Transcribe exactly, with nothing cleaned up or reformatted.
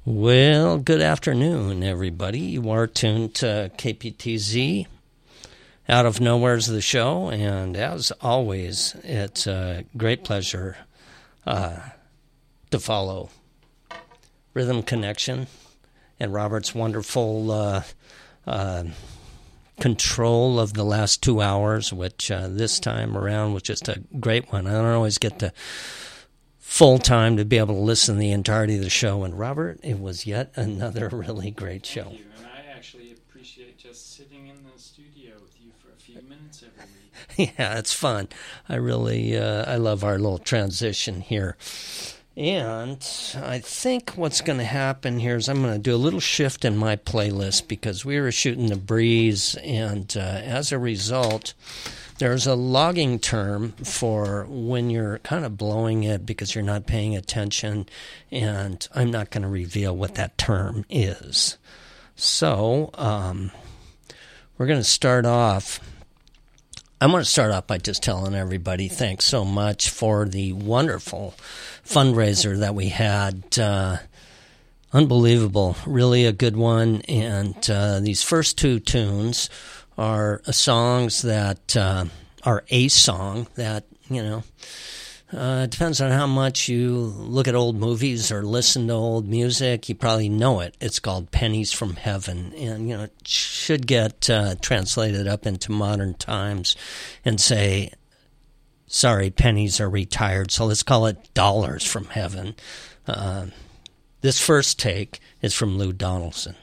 Well, good afternoon, everybody. You are tuned to K P T Z. Out of Nowhere's the show, and as always, it's a great pleasure uh, to follow Rhythm Connection and Robert's wonderful uh, uh, control of the last two hours, which uh, this time around was just a great one. I don't always get to full time to be able to listen to the entirety of the show. And Robert, it was yet another really great show. Thank you, and I actually appreciate just sitting in the studio with you for a few minutes every week. Yeah, it's fun. I really, uh, I love our little transition here. And I think what's going to happen here is I'm going to do a little shift in my playlist because we were shooting the breeze, and uh, as a result, there's a logging term for when you're kind of blowing it because you're not paying attention, and I'm not going to reveal what that term is. So um, we're going to start off. I'm going to start off by just telling everybody thanks so much for the wonderful fundraiser that we had. Uh, unbelievable, really a good one. And uh, these first two tunes are songs that uh, are a song that, you know, uh, it depends on how much you look at old movies or listen to old music. You probably know it. It's called Pennies from Heaven. And, you know, it should get uh, translated up into modern times and say, sorry, pennies are retired, so let's call it Dollars from Heaven. Uh, this first take is from Lou Donaldson.